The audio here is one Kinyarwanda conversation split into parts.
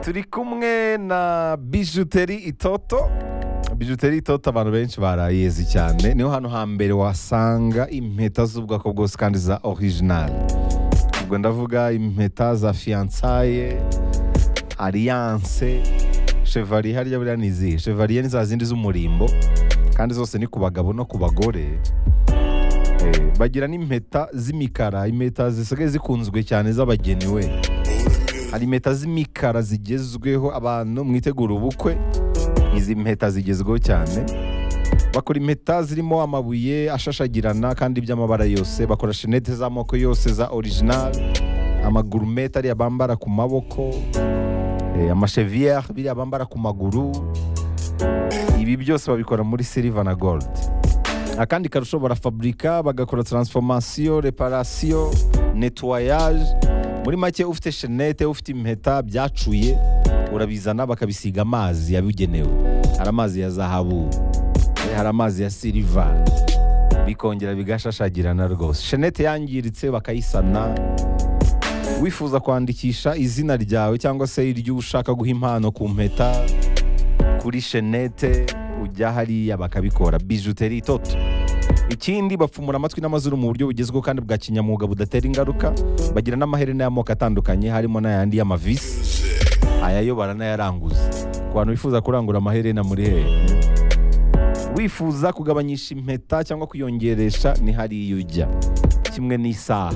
turi kumwe na bijuteri itoto. Bijuteri itoto abantu benshi barayezi cyane, niho hano hambere wasanga impeta z'ubwoko bwose kandi za original. Ubwo ndavuga impeta za fiançailles, alliance, chevalier. Hariya buriya ni izihe? Chevalier ni za zindi z'umurimbo kandi zose ni ku bagabo no ku bagore. Bagira n'impeta z'imikara, impeta zisigaye zikunzwe cyane z'abageni we. Hari impeta z'imikara zigezweho abantu mwitegura ubukwe, izi mpeta zigezweho cyane. Bakora impeta zirimo amabuye ashashagirana kandi by'amabara yose, bakora shenete z'amoko yose za original, amagurumete ariya bambara ku maboko, amashevier biriya bambara ku maguru. Ibi byose babikora muri silver na gold. Akandi karusho barafabrika, bagakora transformation, reparation, nettoyage. Muri make ufite shenete, ufite impeta byacuye, urabizana bakabisiga amazi yabigenewe. Hari amazi ya zahabu, hari amazi ya silver, bikongera bigashashagirana rwose. Shenete yangiritse bakayisana. Wifuza kwandikisha izina ryawe cyangwa se iryo ushaka guha impano ku mpeta, kuri shenete ujya hariya bakabikora. Bijuteri itoto. Ikindi bapfumura amatwi n'amazuru mu buryo bugezweho kandi bwa kinyamwuga budatera ingaruka. Bagira n'amaherena y'amoko atandukanye, harimo n'ayandi y'amavisi, ayayo baranayaranguza. Ku bantu bifuza kurangura amaherena muri hehe, wifuza kugabanyisha impeta cyangwa kuyongeresha, ni hariya ujya. Kimwe n'isaha.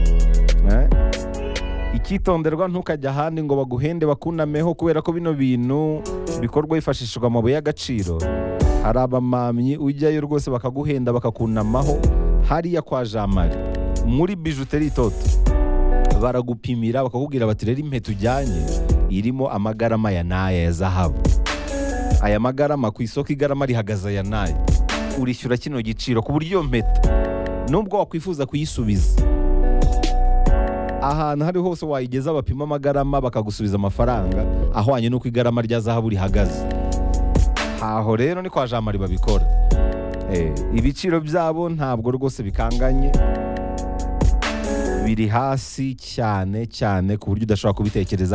Ikitonderwa ntukajya ahandi ngo baguhende bakunameho, kubera ko bino bintu bikorwa hifashishijwe amabuye y'agaciro. Hari abamamyi ujyayo rwose bakaguhenda bakakunamaho. Hariya kwa Jamari muri bijuteri itoto baragupimira bakakubwira bati rero impeta ujyanye irimo amagarama ya naya ya zahabu. Aya magarama ku isoko igarama rihagaze aya naya, urishyura kino giciro, ku buryo iyo mpeta nubwo wakwifuza kuyisubiza ahantu hari hose wayigeza bapima amagarama bakagusubiza amafaranga ahwanye n'uko igarama rya zahabu rihagaze. Aho rero ni kwa Jamari babikora. Ibiciro byabo ntabwo rwose bikanganye, biri hasi cyane cyane ku buryo udashobora kubitekereza.